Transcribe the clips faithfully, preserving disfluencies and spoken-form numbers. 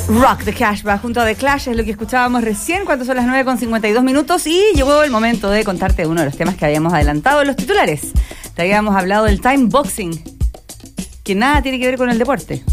Rock the Cashback junto a The Clash es lo que escuchábamos recién cuando son las nueve con cincuenta y dos minutos y llegó el momento de contarte uno de los temas que habíamos adelantado en los titulares. Te habíamos hablado del time boxing, que nada tiene que ver con el deporte.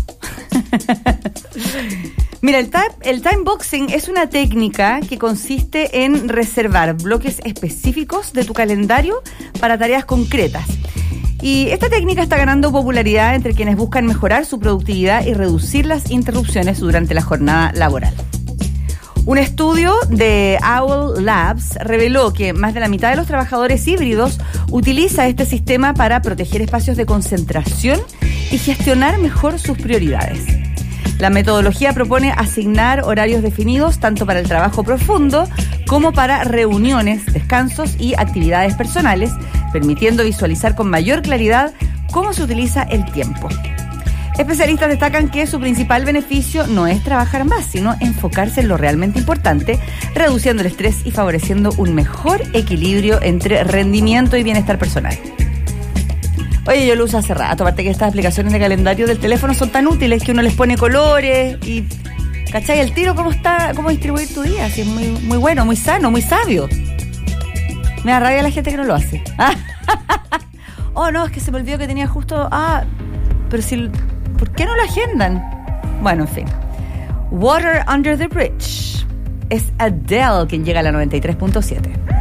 Mira, el time, el time boxing es una técnica que consiste en reservar bloques específicos de tu calendario para tareas concretas. Y esta técnica está ganando popularidad entre quienes buscan mejorar su productividad y reducir las interrupciones durante la jornada laboral. Un estudio de Owl Labs reveló que más de la mitad de los trabajadores híbridos utiliza este sistema para proteger espacios de concentración y gestionar mejor sus prioridades. La metodología propone asignar horarios definidos tanto para el trabajo profundo como para reuniones, descansos y actividades personales, permitiendo visualizar con mayor claridad cómo se utiliza el tiempo. Especialistas destacan que su principal beneficio no es trabajar más, sino enfocarse en lo realmente importante, reduciendo el estrés y favoreciendo un mejor equilibrio entre rendimiento y bienestar personal. Oye, yo lo uso hace rato, aparte que estas aplicaciones de calendario del teléfono son tan útiles que uno les pone colores y... ¿Cachai? El tiro, ¿cómo está? ¿Cómo distribuir tu día? Así es muy, muy bueno, muy sano, muy sabio. Me da rabia la gente que no lo hace. Oh, no, es que se me olvidó que tenía justo... Ah, pero si... ¿Por qué no lo agendan? Bueno, en fin. Water Under the Bridge. Es Adele quien llega a la noventa y tres punto siete.